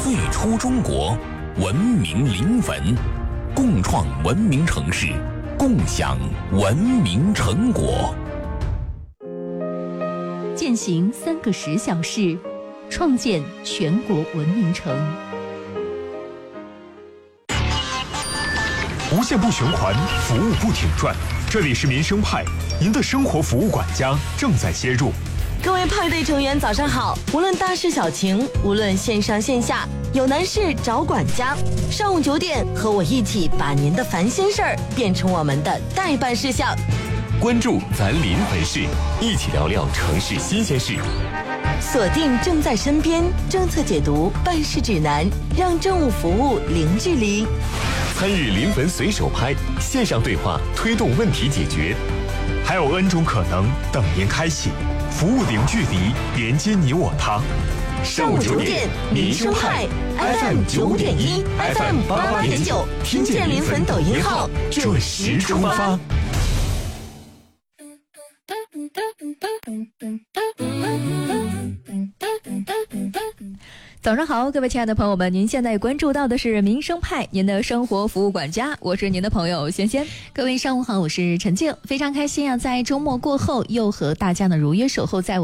最初中国，文明临汾，共创文明城市，共享文明成果。 践行3个10小时，创建全国文明城。 无限不循环，服务不停转。这里是民生派，您的生活服务管家正在接入。 各位派对成员早上好，无论大事小情，无论线上线下，有难事找管家。上午9点，和我一起把您的烦心事儿变成我们的待办事项。 关注咱临汾市，一起聊聊城市新鲜事。 锁定正在身边政策解读办事指南，让政务服务零距离。 参与临汾随手拍，线上对话推动问题解决。 还有 N 种可能等您开启，服务零距离，连接你我他。 上午9点，民生派 FM 9.1 FM 88.9，听见临汾抖音号，准时出发。 早上好，各位亲爱的朋友们，您现在关注到的是民生派，您的生活服务管家，我是您的朋友仙仙。各位上午好，我是陈静，非常开心啊，在周末过后又和大家呢如约守候在我